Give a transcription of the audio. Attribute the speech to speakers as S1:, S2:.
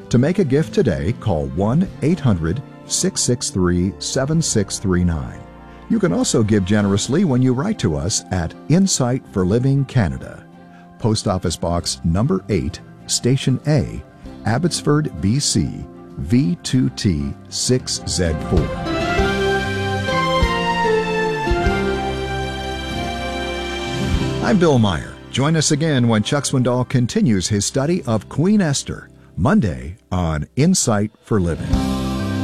S1: To make a gift today, call 1-800-663-7639. You can also give generously when you write to us at Insight for Living Canada. Post Office Box number 8, Station A, Abbotsford, BC, V2T 6Z4. I'm Bill Meyer. Join us again when Chuck Swindoll continues his study of Queen Esther, Monday on Insight for Living.